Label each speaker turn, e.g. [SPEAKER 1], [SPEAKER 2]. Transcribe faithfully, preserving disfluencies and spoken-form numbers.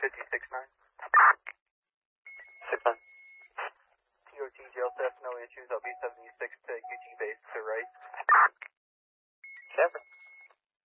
[SPEAKER 1] fifty-six nine.
[SPEAKER 2] six nine.
[SPEAKER 1] T R T, J L S F, no issues. I'll be seventy-six to U G base to